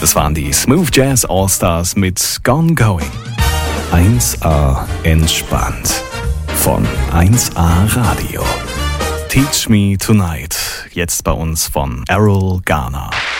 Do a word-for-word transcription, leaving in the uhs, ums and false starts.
Das waren die Smooth Jazz All-Stars mit Gone Going. eins A entspannt von eins A Radio. Teach Me Tonight, jetzt bei uns von Errol Garner.